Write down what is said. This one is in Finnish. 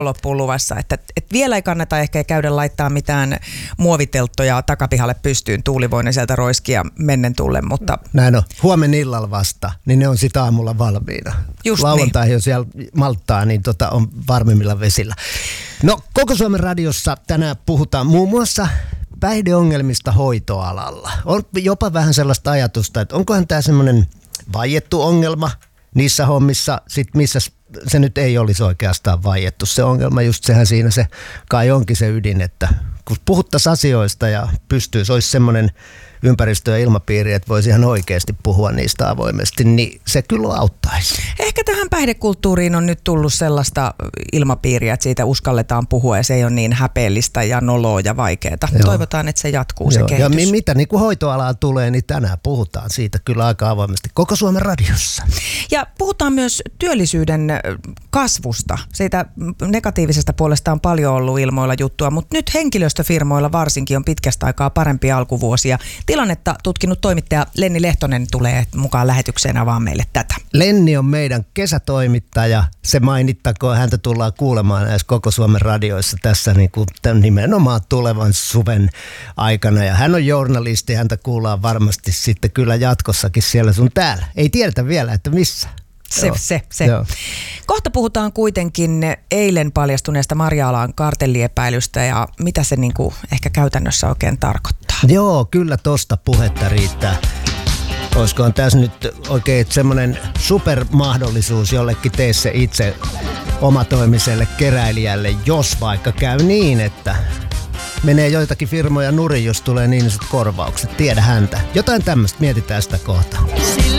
loppuun luvassa, että vielä ei kannata ehkä käydä laittaa mitään muovitelttoja takapihalle pystyyn tuulivoinen sieltä roiskia mennen tullen, mutta... Näin on. Huomenna illalla vasta, niin ne on sitä aamulla valmiina. Just lauantai, niin. jos siellä malttaa, niin on varmimmilla vesillä. No, Koko Suomen radiossa tänään puhutaan muun muassa päihdeongelmista hoitoalalla. On jopa vähän sellaista ajatusta, että onkohan tämä semmoinen vaiettu ongelma niissä hommissa, sit missä se nyt ei olisi oikeastaan vaiettu se ongelma. Just sehän siinä se kai onkin se ydin, että kun puhuttaisiin asioista ja pystyisi, olisi semmoinen ympäristö ja ilmapiiri, että voisi ihan oikeasti puhua niistä avoimesti, niin se kyllä auttaisi. Ehkä tähän päihdekulttuuriin on nyt tullut sellaista ilmapiiriä, että siitä uskalletaan puhua ja se ei ole niin häpeellistä ja noloa ja vaikeaa. Toivotaan, että se jatkuu se kehitys. Ja mitä niin kuin hoitoalaan tulee, niin tänään puhutaan siitä kyllä aika avoimesti Koko Suomen radiossa. Ja puhutaan myös työllisyyden kasvusta. Siitä negatiivisesta puolesta on paljon ollut ilmoilla juttua, mutta nyt henkilöstöfirmoilla varsinkin on pitkästä aikaa parempi alkuvuosia. Tilannetta tutkinut toimittaja Lenni Lehtonen tulee mukaan lähetykseen avaamaan meille tätä. Lenni on meidän kesätoimittaja. Se mainittakoon, häntä tullaan kuulemaan näissä Koko Suomen radioissa tässä niin kuin nimenomaan tulevan suven aikana. Ja hän on journalisti, häntä kuullaan varmasti sitten kyllä jatkossakin siellä sun täällä. Ei tiedetä vielä, että missä. Se. Joo. Kohta puhutaan kuitenkin eilen paljastuneesta marja-alan kartelliepäilystä ja mitä se niin kuin ehkä käytännössä oikein tarkoittaa. Joo, kyllä tosta puhetta riittää. Olisikohan tässä nyt oikein semmoinen supermahdollisuus jollekin tee se itse omatoimiselle keräilijälle, jos vaikka käy niin, että menee joitakin firmoja nurin, jos tulee niin isot korvaukset. Tiedä häntä. Jotain tämmöistä, mietitään sitä kohtaa.